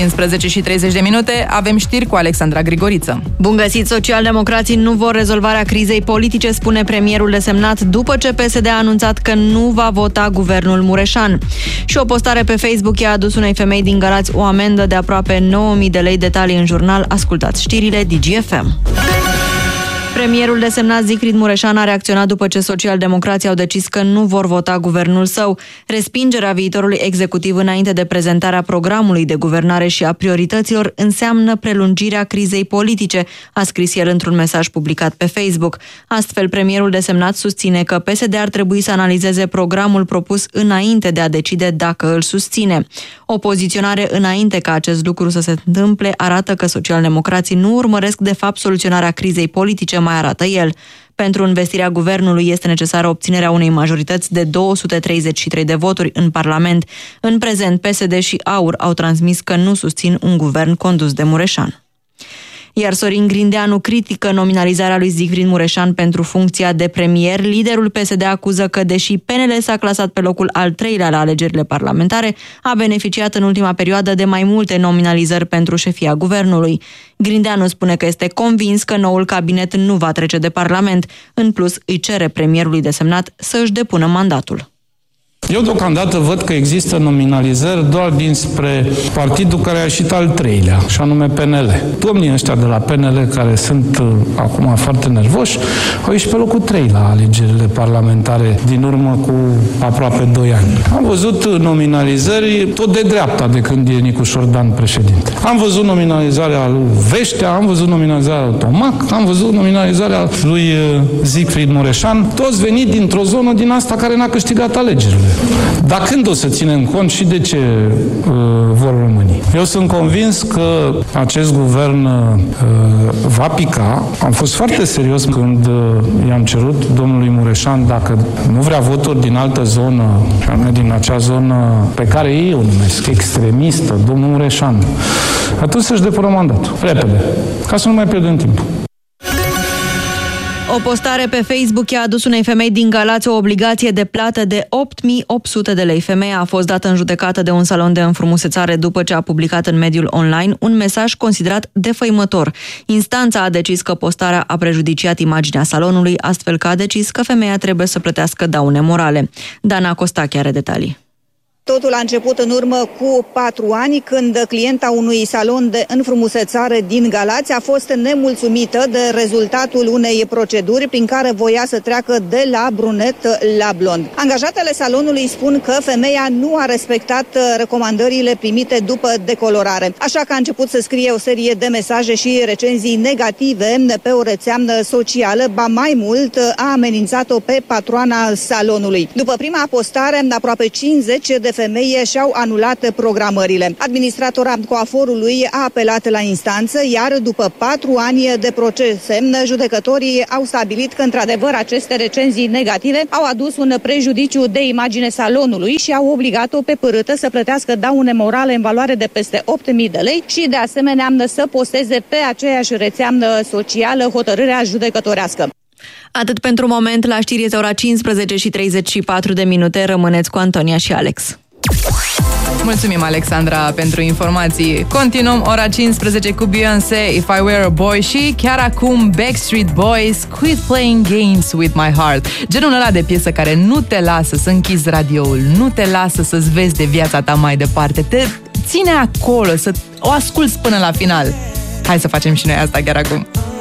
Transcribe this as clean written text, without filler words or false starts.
15:30, avem știri cu Alexandra Grigoriță. Bun găsit! Socialdemocrații nu vor rezolvarea crizei politice, spune premierul desemnat, după ce PSD a anunțat că nu va vota guvernul Mureșan. Și o postare pe Facebook i-a adus unei femei din Galați o amendă de aproape 9.000 de lei. Detalii în jurnal. Ascultați știrile DGFM. Premierul desemnat Zicfried Mureșan a reacționat după ce socialdemocrații au decis că nu vor vota guvernul său. Respingerea viitorului executiv înainte de prezentarea programului de guvernare și a priorităților înseamnă prelungirea crizei politice, a scris el într-un mesaj publicat pe Facebook. Astfel, premierul desemnat susține că PSD ar trebui să analizeze programul propus înainte de a decide dacă îl susține. O poziționare înainte ca acest lucru să se întâmple arată că socialdemocrații nu urmăresc de fapt soluționarea crizei politice, mai arată el. Pentru învestirea guvernului este necesară obținerea unei majorități de 233 de voturi în Parlament. În prezent, PSD și AUR au transmis că nu susțin un guvern condus de Mureșan. Iar Sorin Grindeanu critică nominalizarea lui Zicfried Mureșan pentru funcția de premier. Liderul PSD acuză că, deși PNL s-a clasat pe locul al 3-lea la alegerile parlamentare, a beneficiat în ultima perioadă de mai multe nominalizări pentru șefia guvernului. Grindeanu spune că este convins că noul cabinet nu va trece de Parlament. În plus, îi cere premierului desemnat să își depună mandatul. Eu deocamdată văd că există nominalizări doar dinspre partidul care a ieșit al 3-lea, și anume PNL. Domnii ăștia de la PNL, care sunt acum foarte nervoși, au ieșit pe locul 3 la alegerile parlamentare din urmă cu aproape 2 ani. Am văzut nominalizări tot de dreapta de când e Nicu Șordan președinte. Am văzut nominalizarea lui Veștea, am văzut nominalizarea lui Tomac, am văzut nominalizarea lui Zicfried Mureșan, toți venit dintr-o zonă din asta care n-a câștigat alegerile. Dar când o să ținem cont și de ce vor românii? Eu sunt convins că acest guvern va pica. Am fost foarte serios când i-am cerut domnului Mureșan dacă nu vrea voturi din altă zonă, din acea zonă pe care ei o numesc extremistă, domnul Mureșan, atunci să-și depună mandatul. Repede. Ca să nu mai pierdem timp. O postare pe Facebook i-a adus unei femei din Galați o obligație de plată de 8.800 de lei. Femeia a fost dată în judecată de un salon de înfrumusețare după ce a publicat în mediul online un mesaj considerat defăimător. Instanța a decis că postarea a prejudiciat imaginea salonului, astfel că a decis că femeia trebuie să plătească daune morale. Dana Costache are detalii. Totul a început în urmă cu 4 ani, când clienta unui salon de înfrumusețare din Galați a fost nemulțumită de rezultatul unei proceduri prin care voia să treacă de la brunet la blond. Angajatele salonului spun că femeia nu a respectat recomandările primite după decolorare, așa că a început să scrie o serie de mesaje și recenzii negative pe o rețea socială, ba mai mult a amenințat-o pe patroana salonului. După prima postare, aproape 50 de femei și-au anulat programările. Administratora coaforului a apelat la instanță, iar după 4 ani de procese, judecătorii au stabilit că, într-adevăr, aceste recenzii negative au adus un prejudiciu de imagine salonului și au obligat-o pe pârâtă să plătească daune morale în valoare de peste 8.000 de lei și, de asemenea, să posteze pe aceeași rețea socială hotărârea judecătorească. Atât pentru moment, la știri este ora 15:34. Rămâneți cu Antonia și Alex. Mulțumim, Alexandra, pentru informații. Continuăm ora 15 cu Beyoncé, If I Were a Boy, și chiar acum Backstreet Boys, Quit Playing Games With My Heart. Genul ăla de piesă care nu te lasă să închizi radioul, nu te lasă să-ți vezi de viața ta mai departe, te ține acolo, să o asculți până la final. Hai să facem și noi asta chiar acum.